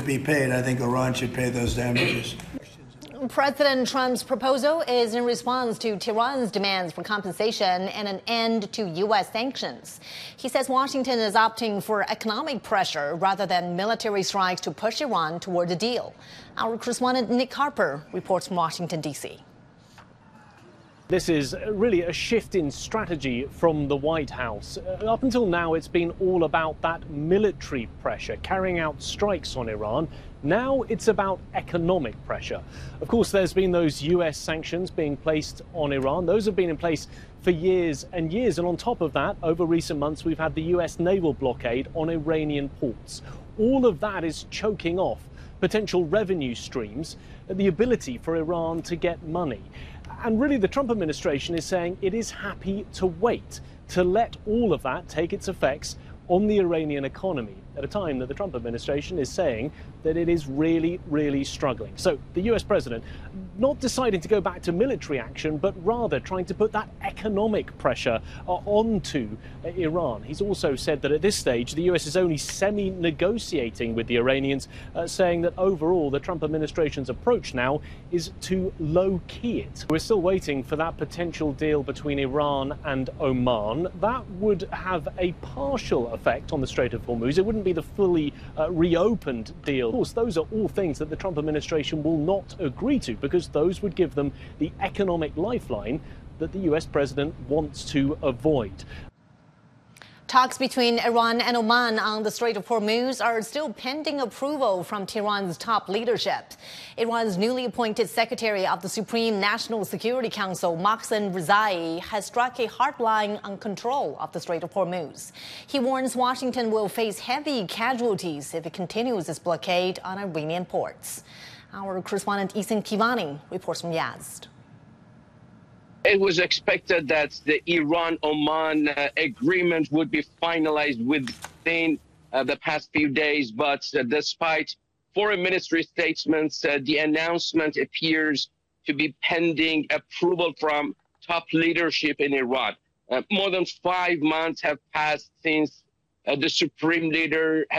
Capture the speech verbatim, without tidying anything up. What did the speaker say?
be paid. I think Iran should pay those damages. President Trump's proposal is in response to Tehran's demands for compensation and an end to U S sanctions. He says Washington is opting for economic pressure rather than military strikes to push Iran toward a deal. Our correspondent Nick Harper reports from Washington, D C This is really a shift in strategy from the White House. Uh, up until now, it's been all about that military pressure, carrying out strikes on Iran. Now it's about economic pressure. Of course, there's been those U S sanctions being placed on Iran. Those have been in place for years and years. And on top of that, over recent months, we've had the U S naval blockade on Iranian ports. All of that is choking off potential revenue streams, the ability for Iran to get money. And really, the Trump administration is saying it is happy to wait, to let all of that take its effects on the Iranian economy at a time that the Trump administration is saying that it is really, really struggling. So the U S president not deciding to go back to military action, but rather trying to put that economic pressure uh, onto uh, Iran. He's also said that at this stage, the U S is only semi-negotiating with the Iranians, uh, saying that overall the Trump administration's approach now is to low-key it. We're still waiting for that potential deal between Iran and Oman. That would have a partial effect on the Strait of Hormuz. It wouldn't be the fully uh, reopened deal. Of course, those are all things that the Trump administration will not agree to, because those would give them the economic lifeline that the U S president wants to avoid. Talks between Iran and Oman on the Strait of Hormuz are still pending approval from Tehran's top leadership. Iran's newly appointed Secretary of the Supreme National Security Council, Mohsen Rezai, has struck a hard line on control of the Strait of Hormuz. He warns Washington will face heavy casualties if it continues its blockade on Iranian ports. Our correspondent Ethan Kivani reports from Yazd. It was expected that the Iran-Oman uh, agreement would be finalized within uh, the past few days, but uh, despite foreign ministry statements, uh, the announcement appears to be pending approval from top leadership in Iran. Uh, more than five months have passed since uh, the supreme leader has